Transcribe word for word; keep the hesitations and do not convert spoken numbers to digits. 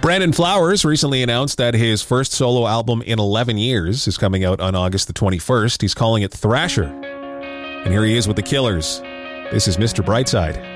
Brandon Flowers recently announced that his first solo album in eleven years is coming out on August the twenty-first. He's calling it Thrasher. And here he is with The Killers. This is Mister Brightside.